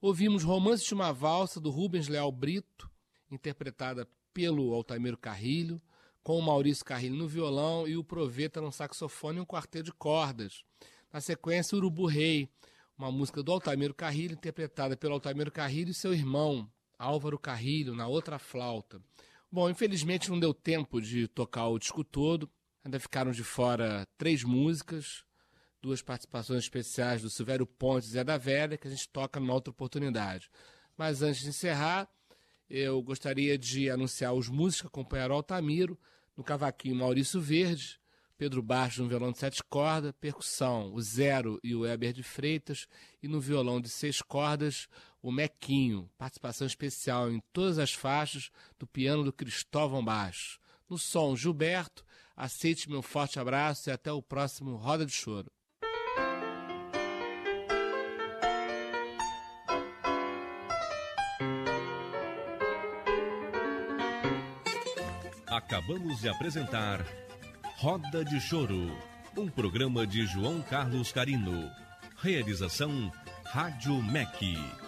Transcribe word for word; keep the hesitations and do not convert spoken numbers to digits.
Ouvimos Romance de uma Valsa, do Rubens Leal Brito, interpretada pelo Altamiro Carrilho, com o Maurício Carrilho no violão e o Proveta no saxofone e um quarteto de cordas. Na sequência, Urubu Rei, uma música do Altamiro Carrilho, interpretada pelo Altamiro Carrilho e seu irmão, Álvaro Carrilho, na outra flauta. Bom, infelizmente não deu tempo de tocar o disco todo, ainda ficaram de fora três músicas, duas participações especiais do Silvério Pontes e Zé da Velha, que a gente toca numa outra oportunidade. Mas antes de encerrar, eu gostaria de anunciar os músicos que acompanharam o Altamiro: no cavaquinho, Maurício Verde; Pedro Baixo no violão de sete cordas; percussão, o Zero e o Heber de Freitas; e no violão de seis cordas, o Mequinho. Participação especial em todas as faixas do piano do Cristóvão Baixo. No som, Gilberto. Aceite meu forte abraço e até o próximo Roda de Choro. Acabamos de apresentar Roda de Choro, um programa de João Carlos Carino. Realização Rádio M E C.